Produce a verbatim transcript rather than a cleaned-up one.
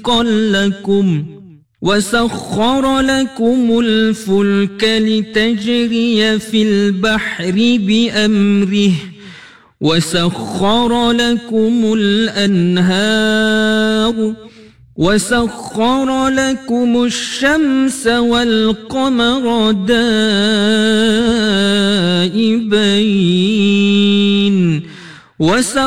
رزقا لكم وسخر لكم الفلك لتجري في البحر بأمره وسخر لكم الأنهار وسخر لكم الشمس والقمر دائبين